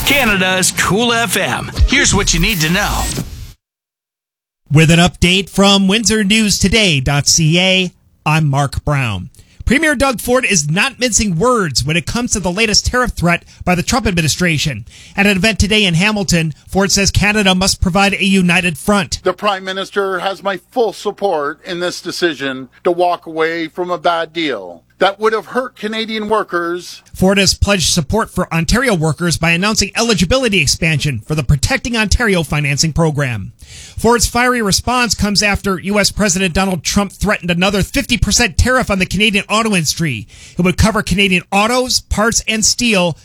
Canada's Cool FM. Here's what you need to know. With an update from WindsorNewsToday.ca, I'm Mark Brown. Premier Doug Ford is not mincing words when it comes to the latest tariff threat by the Trump administration. At an event today in Hamilton, Ford says Canada must provide a united front. The Prime Minister has my full support in this decision to walk away from a bad deal that would have hurt Canadian workers. Ford has pledged support for Ontario workers by announcing eligibility expansion for the Protecting Ontario financing program. Ford's fiery response comes after U.S. President Donald Trump threatened another 50% tariff on the Canadian auto industry. It would cover Canadian autos, parts, and steel